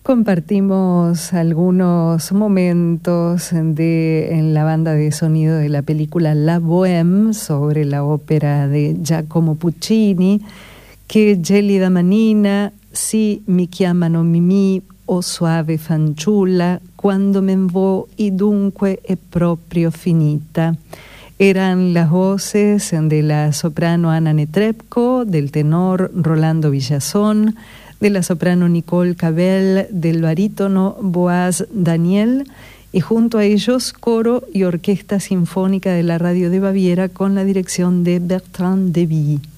Compartimos algunos momentos en la banda de sonido de la película La Bohème sobre la ópera de Giacomo Puccini, Che gelida manina, si mi chiamano Mimì o Soave fanciulla, quando men vo y dunque è proprio finita. Eran las voces de la soprano Anna Netrebko, del tenor Rolando Villazón, de la soprano Nicole Cabell, del barítono Boaz Daniel, y junto a ellos coro y orquesta sinfónica de la Radio de Baviera con la dirección de Bertrand Deby.